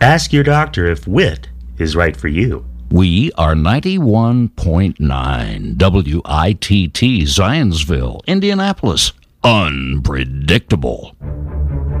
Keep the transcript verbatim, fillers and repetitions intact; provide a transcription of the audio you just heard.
Ask your doctor if wit is right for you. We are ninety-one point nine W I T T Zionsville, Indianapolis. Unpredictable.